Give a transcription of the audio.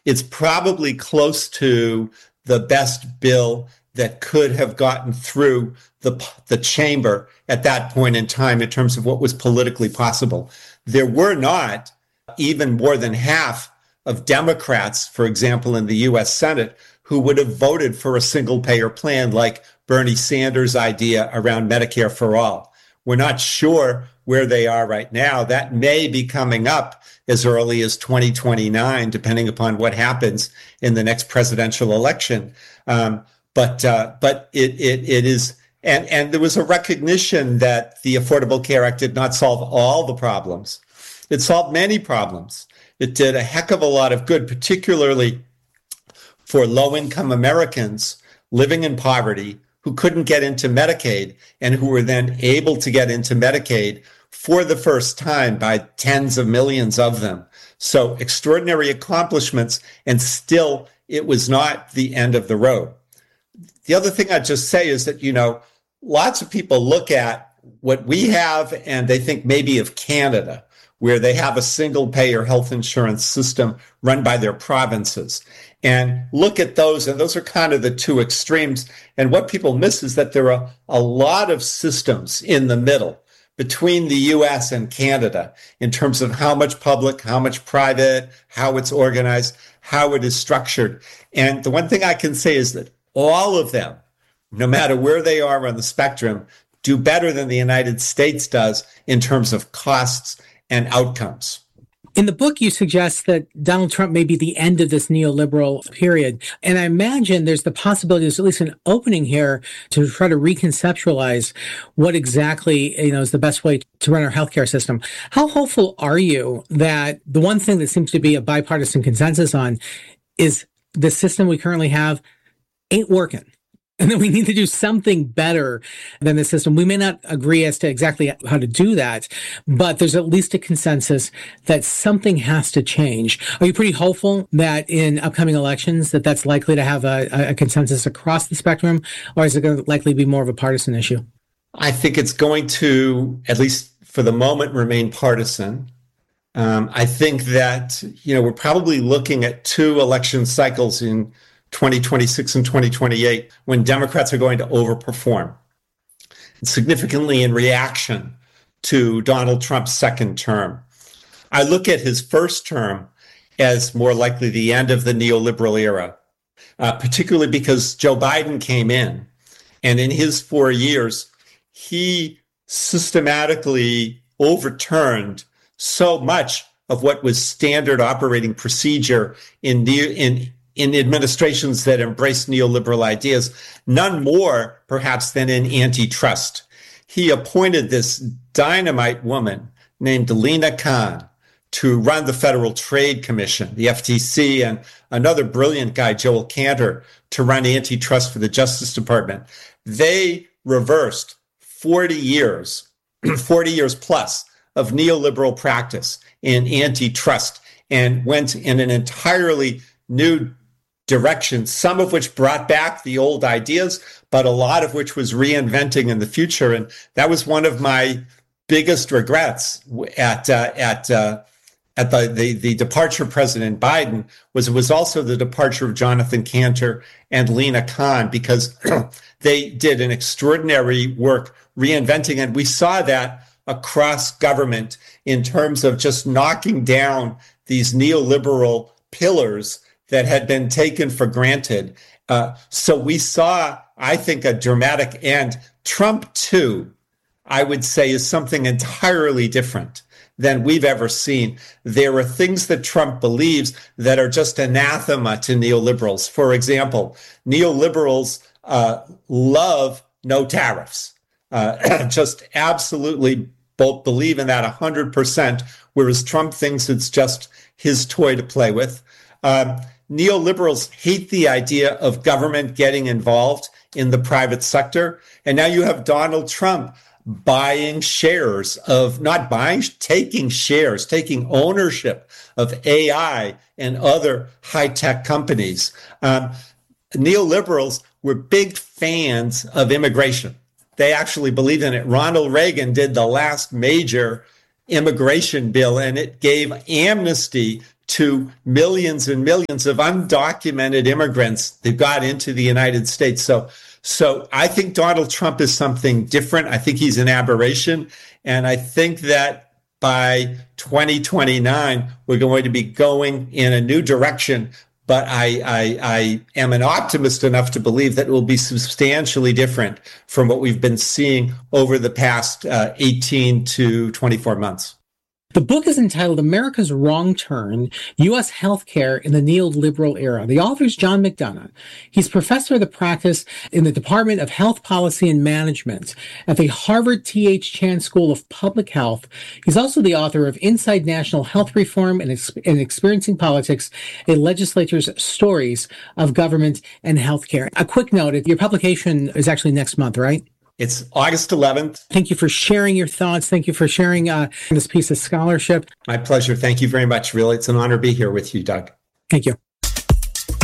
It's probably close to the best bill that could have gotten through the chamber at that point in time in terms of what was politically possible. There were not even more than half of Democrats, for example, in the U.S. Senate, who would have voted for a single payer plan like Bernie Sanders' idea around Medicare for all. We're not sure where they are right now. That may be coming up as early as 2029, depending upon what happens in the next presidential election. But it is, and there was a recognition that the Affordable Care Act did not solve all the problems. It solved many problems. It did a heck of a lot of good, particularly for low-income Americans living in poverty who couldn't get into Medicaid and who were then able to get into Medicaid for the first time by tens of millions of them. So extraordinary accomplishments, and still it was not the end of the road. The other thing I'd just say is that, lots of people look at what we have and they think maybe of Canada, where they have a single payer health insurance system run by their provinces. And look at those, and those are kind of the two extremes. And what people miss is that there are a lot of systems in the middle between the US and Canada in terms of how much public, how much private, how it's organized, how it is structured. And the one thing I can say is that all of them, no matter where they are on the spectrum, do better than the United States does in terms of costs and outcomes. In the book, you suggest that Donald Trump may be the end of this neoliberal period. And I imagine there's the possibility, there's at least an opening here to try to reconceptualize what exactly, is the best way to run our healthcare system. How hopeful are you that the one thing that seems to be a bipartisan consensus on is the system we currently have ain't working? And then we need to do something better than the system. We may not agree as to exactly how to do that, but there's at least a consensus that something has to change. Are you pretty hopeful that in upcoming elections that that's likely to have a consensus across the spectrum, or is it going to likely be more of a partisan issue? I think it's going to, at least for the moment, remain partisan. I think that, we're probably looking at two election cycles in 2026 and 2028, when Democrats are going to overperform significantly in reaction to Donald Trump's second term. I look at his first term as more likely the end of the neoliberal era, particularly because Joe Biden came in, and in his 4 years, he systematically overturned so much of what was standard operating procedure in administrations that embrace neoliberal ideas, none more perhaps than in antitrust. He appointed this dynamite woman named Lina Khan to run the Federal Trade Commission, the FTC, and another brilliant guy, Joel Cantor, to run antitrust for the Justice Department. They reversed 40 years plus of neoliberal practice in antitrust and went in an entirely new direction, some of which brought back the old ideas, but a lot of which was reinventing in the future. And that was one of my biggest regrets at the departure of President Biden it was also the departure of Jonathan Cantor and Lina Khan, because they did an extraordinary work reinventing. And we saw that across government in terms of just knocking down these neoliberal pillars that had been taken for granted. So we saw, I think, a dramatic end. Trump, too, I would say, is something entirely different than we've ever seen. There are things that Trump believes that are just anathema to neoliberals. For example, neoliberals love no tariffs, just absolutely both believe in that 100%, whereas Trump thinks it's just his toy to play with. Neoliberals hate the idea of government getting involved in the private sector. And now you have Donald Trump buying shares of, not buying, taking shares, taking ownership of AI and other high-tech companies. Neoliberals were big fans of immigration. They actually believed in it. Ronald Reagan did the last major immigration bill, and it gave amnesty to millions and millions of undocumented immigrants that got into the United States. So I think Donald Trump is something different. I think he's an aberration. And I think that by 2029, we're going to be going in a new direction. But I am an optimist enough to believe that it will be substantially different from what we've been seeing over the past 18 to 24 months. The book is entitled America's Wrong Turn, U.S. Healthcare in the Neoliberal Era. The author is John McDonough. He's professor of the practice in the Department of Health Policy and Management at the Harvard T.H. Chan School of Public Health. He's also the author of Inside National Health Reform and Experiencing Politics, a Legislature's Stories of Government and Healthcare. A quick note, your publication is actually next month, right? It's August 11th. Thank you for sharing your thoughts. Thank you for sharing this piece of scholarship. My pleasure. Thank you very much. Really, it's an honor to be here with you, Doug. Thank you.